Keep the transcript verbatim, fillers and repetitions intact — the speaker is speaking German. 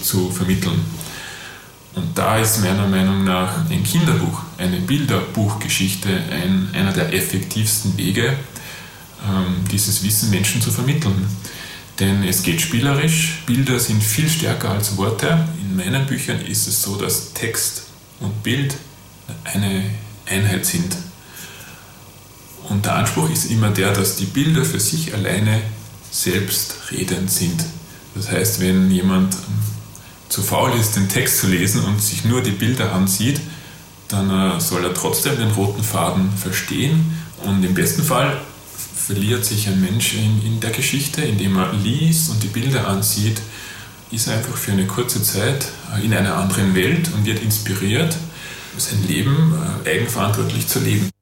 zu vermitteln. Und da ist meiner Meinung nach ein Kinderbuch, eine Bilderbuchgeschichte ein, einer der effektivsten Wege, ähm, dieses Wissen Menschen zu vermitteln. Denn es geht spielerisch, Bilder sind viel stärker als Worte. In meinen Büchern ist es so, dass Text und Bild eine Einheit sind. Und der Anspruch ist immer der, dass die Bilder für sich alleine selbstredend sind. Das heißt, wenn jemand zu faul ist, den Text zu lesen und sich nur die Bilder ansieht, dann soll er trotzdem den roten Faden verstehen. Und im besten Fall verliert sich ein Mensch in, in der Geschichte, indem er liest und die Bilder ansieht, ist er einfach für eine kurze Zeit in einer anderen Welt und wird inspiriert, sein Leben eigenverantwortlich zu leben.